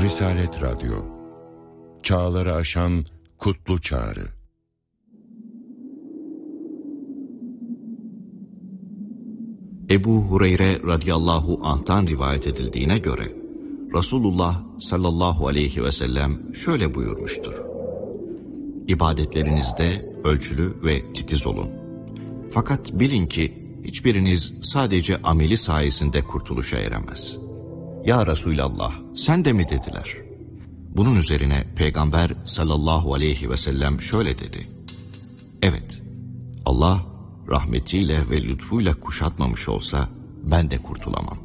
Risalet Radyo, çağları aşan kutlu çağrı. Ebu Hureyre radıyallahu anh'tan rivayet edildiğine göre Resulullah sallallahu aleyhi ve sellem şöyle buyurmuştur: İbadetlerinizde ölçülü ve titiz olun. Fakat bilin ki hiçbiriniz sadece ameli sayesinde kurtuluşa eremez. Ya Resulallah, sen de mi dediler? Bunun üzerine Peygamber sallallahu aleyhi ve sellem şöyle dedi: Evet, Allah rahmetiyle ve lütfuyla kuşatmamış olsa ben de kurtulamam.